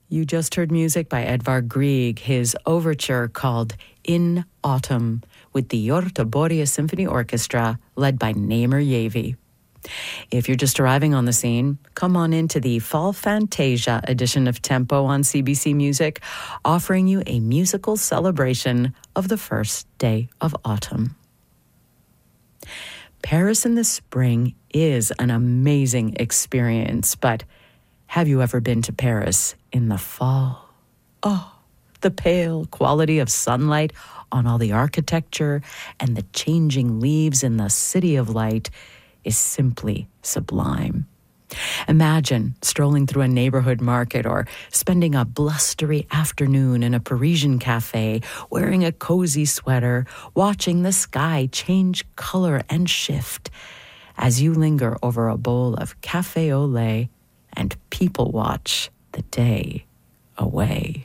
You just heard music by Edvard Grieg, his overture called In Autumn, with the Göteborg Symphony Orchestra, led by Namer Yavi. If you're just arriving on the scene, come on into the Fall Fantasia edition of Tempo on CBC Music, offering you a musical celebration of the first day of autumn. Paris in the spring is an amazing experience, but have you ever been to Paris in the fall? Oh, the pale quality of sunlight on all the architecture and the changing leaves in the City of Light is simply sublime. Imagine strolling through a neighborhood market or spending a blustery afternoon in a Parisian cafe, wearing a cozy sweater, watching the sky change color and shift as you linger over a bowl of café au lait and people watch the day away.